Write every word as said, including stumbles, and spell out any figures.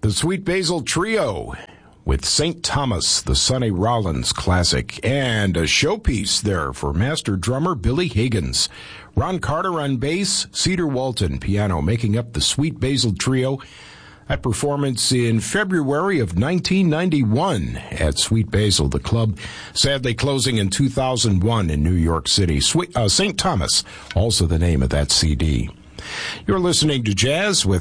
The Sweet Basil Trio with Saint Thomas, the Sonny Rollins classic, and a showpiece there for master drummer Billy Higgins. Ron Carter on bass, Cedar Walton piano, making up the Sweet Basil Trio. That performance in February of nineteen ninety-one at Sweet Basil, the club sadly closing in two thousand one in New York City. Sweet, uh, Saint Thomas, also the name of that C D. You're listening to Jazz with